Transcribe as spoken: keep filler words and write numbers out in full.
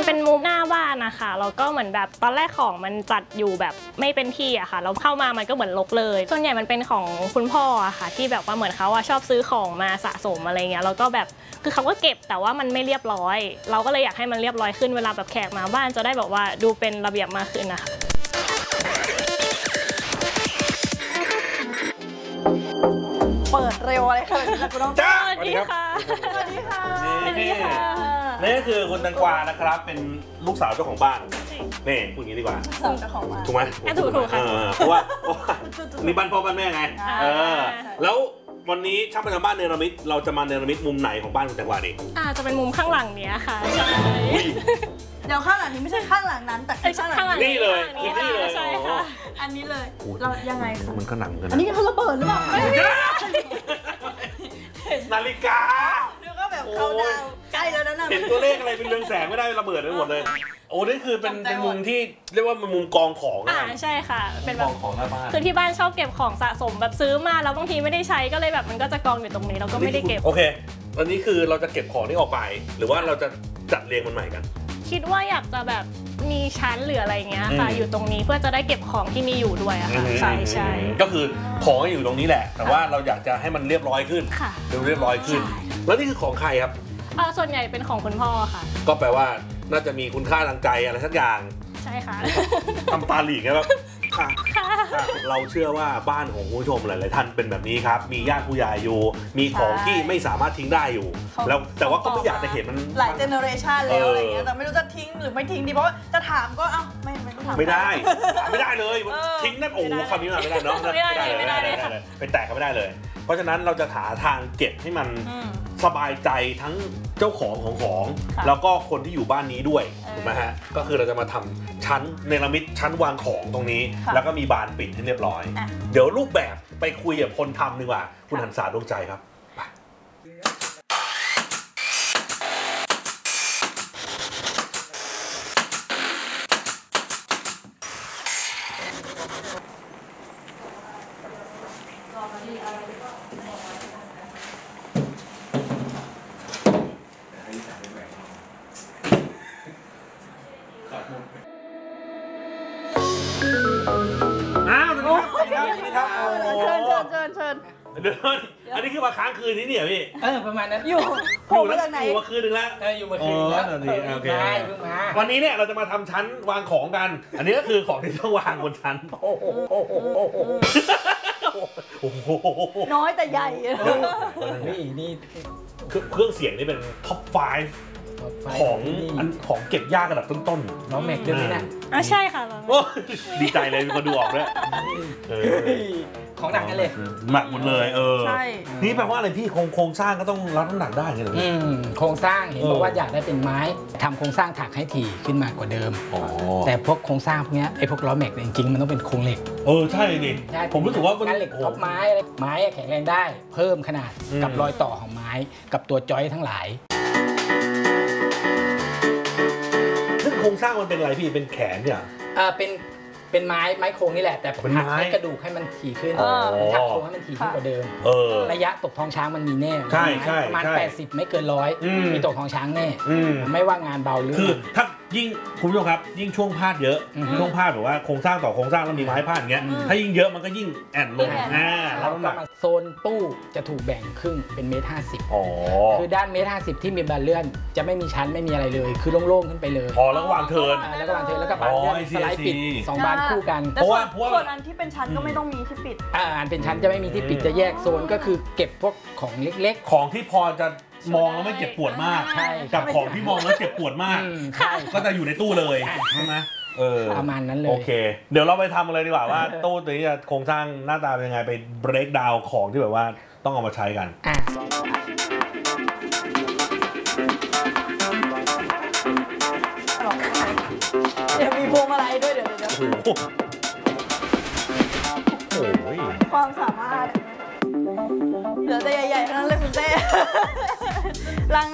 เป็นมุมหน้าบ้านนะคะแล้วก็เหมือนแบบตอนแรกของมันจัดอยู่แบบไม่เป็นที่อะค่ะเราเข้ามามันก็เหมือนรกเลยส่วนใหญ่มันเป็นของคุณพ่ออะค่ะที่แบบว่าเหมือนเขาอะชอบซื้อของมาสะสมอะไรเงี้ยแล้วก็แบบคือเขาก็เก็บแต่ว่ามันไม่เรียบร้อยเราก็เลยอยากให้มันเรียบร้อยขึ้นเวลาแบบแขกมาบ้านจะได้แบบว่าดูเป็นระเบียบมากขึ้นนะคะเปิดเร็วอะไรขนาดนี้คุณน้องจ้าสวัสดีค่ะสวัสดีค่ะสวัสดีค่ะนี่ก็คือคุณแตงกวานะครับเป็นลูกสาวเจ้าของบ้านนี่พูดอย่างนี้ดีกว่าเจ้าของบ้านถูกไหมถูกถูกค่ะเพราะว่านี่บ้านพ่อบ้านแม่ไงเออแล้ววันนี้ช่างประจำบ้านเนรมิตเราจะมาเนรมิตมุมไหนของบ้านคุณแตงกวาดีอ่าจะเป็นมุมข้างหลังเนี้ยค่ะใช่เดี๋ยวข้างหลังนี้ไม่ใช่ข้างหลังนั้นแต่คือข้างหลังนี่เลยคือนี่เลยใช่ค่ะอันนี้เลยเรายังไงคะมันก็หนังกันอันนี้เขาระเบิดหรือเปล่านาฬิกาเดี๋ยวก็แบบเขาดาวใกล้แล้วนะเห็นตัวเลขอะไรเป็นเรืองแสงไม่ได้ระเบิดไปหมดเลยโอ้นี่คือเป็นเป็นมุมที่เรียกว่าเป็นมุมกองของอ่าใช่ค่ะเป็นแบบของหน้าบ้านคือที่บ้านชอบเก็บของสะสมแบบซื้อมาแล้วบางทีไม่ได้ใช้ก็เลยแบบมันก็จะกองอยู่ตรงนี้เราก็ไม่ได้เก็บโอเคอันนี้คือเราจะเก็บของนี้ออกไปหรือว่าเราจะจัดเรียงมันใหม่กันคิดว่าอยากจะแบบมีชั้นหรืออะไรเงี้ยค่ะอยู่ตรงนี้เพื่อจะได้เก็บของที่มีอยู่ด้วยอะค่ะใช่ใช่ก็คือของอยู่ตรงนี้แหละแต่ว่าเราอยากจะให้มันเรียบร้อยขึ้นเรียบร้อยขึ้นแล้วนี่คือของใครครับส่วนใหญ่เป็นของคุณพ่อค่ะก็แปลว่าน่าจะมีคุณค่าทางใจอะไรสักอย่างใช่ค่ะทำตาหลีกครับเราเชื่อว่าบ้านของคุณผู้ชมหลายๆท่านเป็นแบบนี้ครับมีญาติผู้ใหญ่อยู่มีของที่ไม่สามารถทิ้งได้อยู่แล้วแต่ว่าก็ไม่อยากจะเห็นมันหลายเจเนอเรชันแล้วอะไรเงี้ยแต่ไม่รู้จะทิ้งหรือไม่ทิ้งดีเพราะว่าจะถามก็เอ้าไม่ไม่ต้องถามไม่ได้ไม่ได้เลยทิ้งได้โอ้คำนี้มาไม่ได้เนาะไม่ได้เลยไม่ได้เลยไปแตะก็ไม่ได้เลยเพราะฉะนั้นเราจะหาทางเก็บให้มันสบายใจทั้งเจ้าของของของแล้วก็คนที่อยู่บ้านนี้ด้วยถูกไหมฮะก็คือเราจะมาทำชั้นเนรมิตชั้นวางของตรงนี้แล้วก็มีบานปิดให้เรียบร้อยเดี๋ยวรูปแบบไปคุยกับคนทำดีกว่าคุณหันษาดวงใจครับอ้าวสวัสดีครับสวัสดีครับสวัสดีครับเชิญเชิญเชิญเดินอันนี้คือมาค้างคืนที่นี่เหรอพี่เออประมาณนั้นอยู่อยู่แล้วอยู่มาคืนนึงแล้วเอออยู่มาคืนแล้วโอเควันนี้เนี่ยเราจะมาทำชั้นวางของกันอันนี้ก็คือของที่ต้องวางบนชั้นโอ้โหน้อยแต่ใหญ่นี่นี่เครื่องเสียงนี่เป็นท็อปไฟว์ของอันของเก็บยากระดับต้นๆน้องแม็กด้วยไหมนะอ่ะใช่ค่ะดีใจเลยมีคนดูออกด้วยของหนักกันเลยหนักหมดเลยเออนี่แปลว่าอะไรพี่โครงสร้างก็ต้องรับน้ำหนักได้ไงเหรอโครงสร้างเห็นบอกว่าอยากได้เป็นไม้ทำโครงสร้างถักให้ถี่ขึ้นมากกว่าเดิมแต่พวกโครงสร้างพวกนี้ไอ้พวกล้อแม็กจริงๆมันต้องเป็นโครงเหล็กเออใช่ดิผมรู้สึกว่างานเหล็กท็อปไม้ไม้แข็งแรงได้เพิ่มขนาดกับรอยต่อของไม้กับตัวจอยทั้งหลายซึ่งโครงสร้างมันเป็นอะไรพี่เป็นแขนเนี่ยอ่าเป็นเป็นไม้ไม้โครงนี่แหละแต่หักให้กระดูกให้มันถี่ขึ้นทักโครงให้มันถี่ขึ้นกว่าเดิมระยะตกท้องช้างมันมีแน่ประมาณแปดสิบไม่เกินร้อยมีตกท้องช้างแน่ไม่ว่างานเบาหรือคือถ้ายิ่งคุณผู้ชมครับยิ่งช่วงพาดเยอะช่วงพาดแบบว่าโครงสร้างต่อโครงสร้างแล้วมีไม้พาดอย่างเงี้ยถ้ายิ่งเยอะมันก็ยิ่งแอนลงอ่าแล้วน้ำหนักโซนตู้จะถูกแบ่งครึ่งเป็นเมตรห้าสิบคือด้านเมตรห้าสิบที่มีบานเลื่อนจะไม่มีชั้นไม่มีอะไรเลยคือโล่งๆขึ้นไปเลยพอแล้ววางเทิร์นแล้วก็วางเทิร์นแล้วก็บานเลื่อนสไลด์ปิดสองบานคู่กันเพราะว่าส่วนอันที่เป็นชั้นก็ไม่ต้องมีที่ปิดอ่าอันเป็นชั้นจะไม่มีที่ปิดจะแยกโซนก็คือเก็บพวกของเล็กๆของที่พอจะมองแล้วไม่เจ็บปวดมากกับของที่มองแล้วเจ็บปวดมากก็จะอยู่ในตู้เลยใช่ไหมเออประมาณนั้นเลยโอเคเดี๋ยวเราไปทำเลยดีกว่าว่าตู้ตัวนี้จะโครงสร้างหน้าตาเป็นยังไงไป break down ของที่แบบว่าต้องเอามาใช้กันเดี๋ยวมีพวงมาลัยด้วยเดี๋ยวเดี๋ยวโอ้โหความสามารถเหลือแต่ใหญ่ๆทั้งนั้นเลยคุณเต้